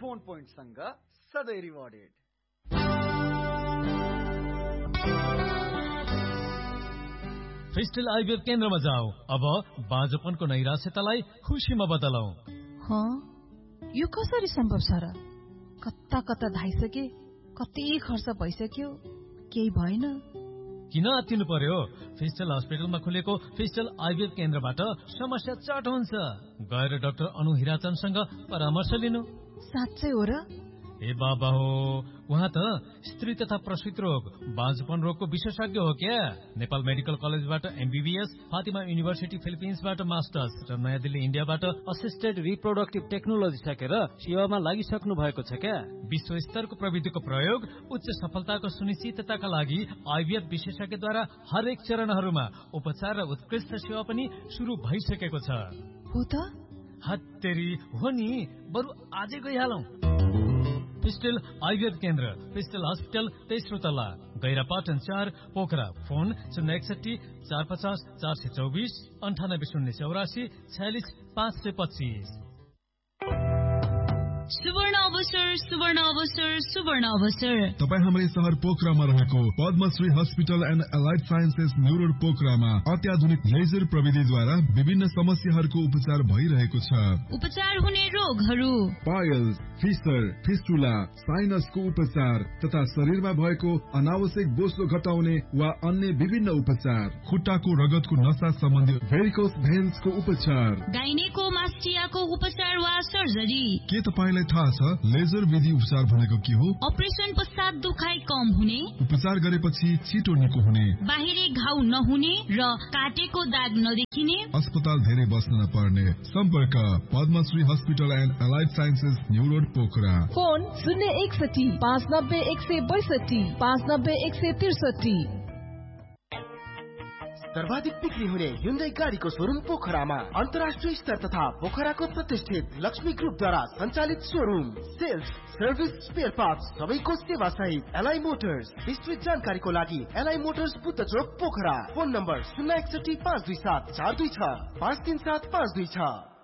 Phone पोइन्टसँग सधैँ rewarded. फेस्टल IVF केन्द्रमा जाऊ। अब बाँझोपनको नैराश्यतालाई खुसीमा बदलौ। यो कसरी सम्भव छ र? कता कता धाइसके, कति खर्च भइसक्यो, केही भएन। किन आत्तिनु पर्यो? फेस्टल हस्पिटलमा खुलेको फेस्टल आइभीएफ केन्द्रबाट समस्या चट हुन्छ। गएर डाक्टर अनु हिराचन्दसँग परामर्श लिनु। साँच्चै हो र? ए बाबा हो, उहाँ त स्त्री तथा प्रसूति रोग, बाँझोपन रोगको विशेषज्ञ हो क्या। नेपाल मेडिकल कलेजबाट एमबीबीएस, फातिमा युनिभर्सिटी फिलिपिन्सबाट मास्टर्स र नयाँ दिल्ली इन्डियाबाट असिस्टेड रिप्रोडक्टिभ टेक्नोलोजी सकेर सेवामा लागिसक्नु भएको छ क्या। विश्व स्तरको प्रविधिको प्रयोग उच्च सफलताको सुनिश्चितताका लागि आइभीएफ विशेषज्ञद्वारा हरेक चरणहरूमा उपचार र उत्कृष्ट सेवा पनि सुरु भइसकेको छ। हो त? हत्तेरी हो नि, बरु आजै गइहालौं। फेस्टल आइभीएफ केन्द्र, फेस्टल हस्पिटल, तेस्रो तला, गैरापाटन 4, पोखरा। फोन 061 450 424 98 084 46 525। सुवर्ण अवसर, सुवर्ण अवसर, सुवर्ण अवसर। तपाईँ हाम्रै शहर पोखरामा रहेको Padmashri hospital and allied sciences new road पोखरामा अत्याधुनिक लेजर प्रविधिद्वारा विभिन्न समस्याहरूको उपचार भइरहेको छ। उपचार हुने रोगहरू: पाइल्स, फिसर, फिस्टुला, साइनसको उपचार तथा शरीरमा भएको अनावश्यक बोसो घटाउने वा अन्य विभिन्न उपचार। खुट्टाको रगतको नसा सम्बन्धी भेरिकोस भेन्सको उपचार। गाइनेकोमास्टियाको उपचार वा सर्जरी। के तपाईँ थाहा छ लेजर विधि उपचार भनेको के हो? अपरेसन पश्चात दुखाइ कम हुने, उपचार गरेपछि छिटो निको हुने, बाहिरी घाउ नहुने र काटेको दाग नदेखिने, अस्पताल धेरै बस्न नपर्ने। सम्पर्क Padmashri hospital and allied sciences new road Pokhara. Phone 061 590 162 590 163। सर्वाधिक बिक्री हुने Hyundai गाडीको शोरूम पोखरामा, अन्तर्राष्ट्रिय स्तर तथा पोखराको प्रतिष्ठित लक्ष्मी ग्रुपद्वारा सञ्चालित showroom. Sales, service, spare parts सबैको सेवा सहित एलआई मोटर्स। विस्तृत जानकारीको लागि एलआई मोटर्स बुद्ध चोक पोखरा। Phone number 061 527 426 537 526।